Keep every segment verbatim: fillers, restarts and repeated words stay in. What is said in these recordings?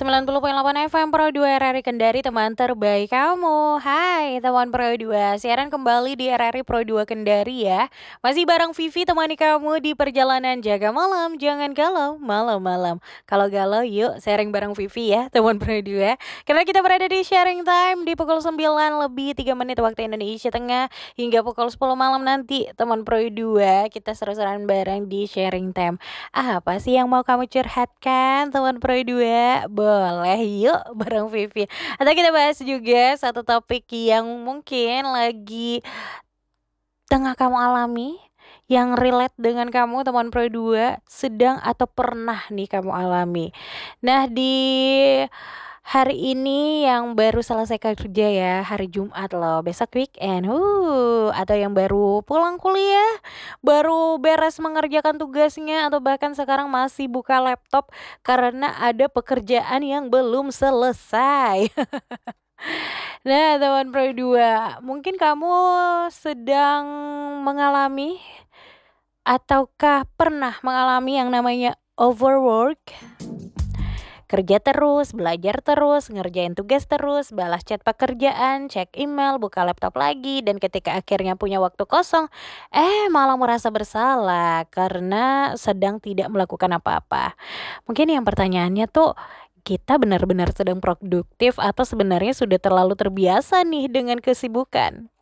sembilan puluh koma delapan F M Pro dua R R I Kendari, teman terbaik kamu. Hai teman Pro dua, siaran kembali di R R I Pro dua Kendari ya. Masih bareng Vivi temani kamu di perjalanan jaga malam. Jangan galau malam-malam. Kalau galau yuk sharing bareng Vivi ya teman Pro dua. Karena kita berada di sharing time di pukul sembilan lebih tiga menit waktu Indonesia Tengah hingga pukul sepuluh malam nanti teman Pro dua. Kita seru-seruan bareng di sharing time. Ah, apa sih yang mau kamu curhatkan teman Pro dua? Boleh yuk bareng Vivi. Atau kita bahas juga satu topik yang mungkin lagi tengah kamu alami, yang relate dengan kamu teman Pro dua, sedang atau pernah nih kamu alami. Nah, di hari ini yang baru selesai kerja ya, hari Jumat loh, besok weekend. Uh, atau yang baru pulang kuliah, baru beres mengerjakan tugasnya, atau bahkan sekarang masih buka laptop karena ada pekerjaan yang belum selesai. Nah, teman Pro dua, mungkin kamu sedang mengalami ataukah pernah mengalami yang namanya overwork? Kerja terus, belajar terus, ngerjain tugas terus, balas chat pekerjaan, cek email, buka laptop lagi, dan ketika akhirnya punya waktu kosong, eh malah merasa bersalah karena sedang tidak melakukan apa-apa. Mungkin yang pertanyaannya tuh, kita benar-benar sedang produktif atau sebenarnya sudah terlalu terbiasa nih dengan kesibukan?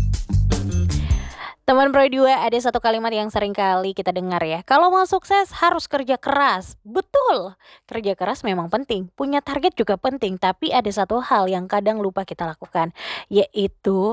Teman Pro dua, ada satu kalimat yang sering kali kita dengar ya. Kalau mau sukses harus kerja keras. Betul, kerja keras memang penting. Punya target juga penting. Tapi ada satu hal yang kadang lupa kita lakukan, yaitu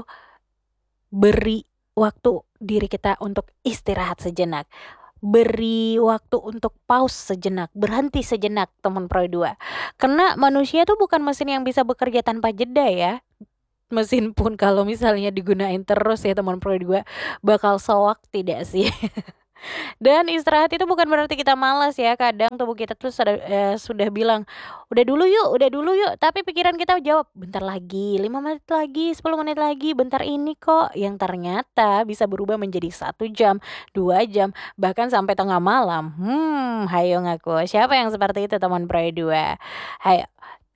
beri waktu diri kita untuk istirahat sejenak. Beri waktu untuk pause sejenak, berhenti sejenak teman Pro dua. Karena manusia tuh bukan mesin yang bisa bekerja tanpa jeda ya. Mesin pun kalau misalnya digunain terus ya teman Pro dua bakal soak tidak sih? Dan istirahat itu bukan berarti kita malas ya. Kadang tubuh kita tuh sudah, eh, sudah bilang udah dulu yuk, udah dulu yuk. Tapi pikiran kita jawab bentar lagi, lima menit lagi, sepuluh menit lagi, bentar ini kok. Yang ternyata bisa berubah menjadi satu jam, dua jam, bahkan sampai tengah malam. Hmm, hayo ngaku. Siapa yang seperti itu teman Pro dua? Hayo.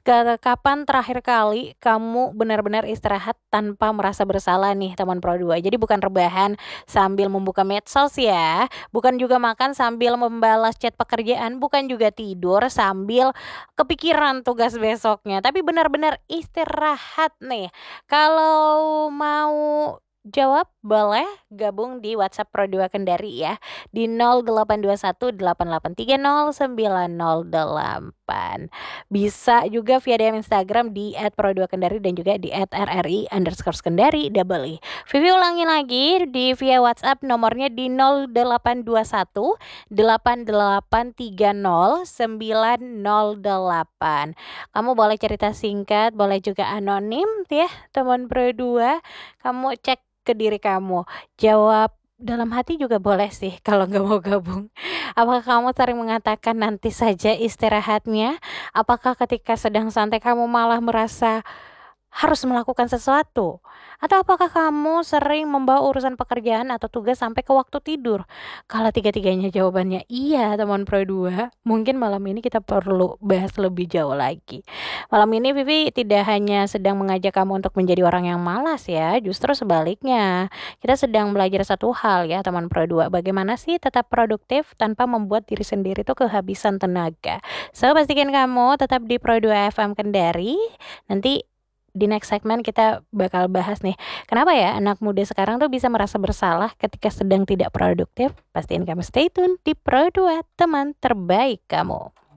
Kapan terakhir kali kamu benar-benar istirahat tanpa merasa bersalah nih teman Pro dua? Jadi bukan rebahan sambil membuka medsos ya, bukan juga makan sambil membalas chat pekerjaan, bukan juga tidur sambil kepikiran tugas besoknya, tapi benar-benar istirahat nih. Kalau mau jawab boleh gabung di WhatsApp Pro dua Kendari ya di nol delapan dua satu delapan delapan tiga nol sembilan nol delapan. Bisa juga via D M Instagram di et pro dua kendari dan juga di et r r i underscore kendari double i. Vivi ulangi lagi di via WhatsApp nomornya di nol delapan dua satu delapan delapan tiga nol sembilan nol delapan. Kamu boleh cerita singkat, boleh juga anonim ya teman Pro dua. Kamu cek ke diri kamu, jawab dalam hati juga boleh sih kalau nggak mau gabung. Apakah kamu sering mengatakan nanti saja istirahatnya? Apakah ketika sedang santai kamu malah merasa harus melakukan sesuatu? Atau apakah kamu sering membawa urusan pekerjaan atau tugas sampai ke waktu tidur? Kalau tiga-tiganya jawabannya iya teman Pro dua, mungkin malam ini kita perlu bahas lebih jauh lagi. Malam ini Vivi tidak hanya sedang mengajak kamu untuk menjadi orang yang malas ya, justru sebaliknya. Kita sedang belajar satu hal ya teman Pro dua, bagaimana sih tetap produktif tanpa membuat diri sendiri tuh kehabisan tenaga. So pastikan kamu tetap di Pro dua F M Kendari. Nanti di next segment kita bakal bahas nih, kenapa ya anak muda sekarang tuh bisa merasa bersalah ketika sedang tidak produktif. Pastiin kamu stay tune di Pro dua, teman terbaik kamu.